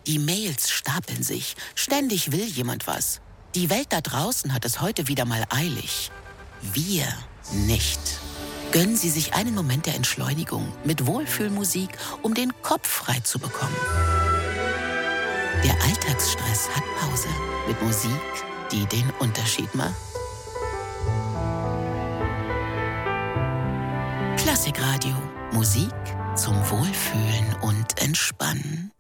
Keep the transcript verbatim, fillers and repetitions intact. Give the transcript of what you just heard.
Die Mails stapeln sich. Ständig will jemand was. Die Welt da draußen hat es heute wieder mal eilig. Wir nicht. Gönnen Sie sich einen Moment der Entschleunigung mit Wohlfühlmusik, um den Kopf frei zu bekommen. Der Alltagsstress hat Pause mit Musik, die den Unterschied macht. Klassikradio. Musik zum Wohlfühlen und Entspannen.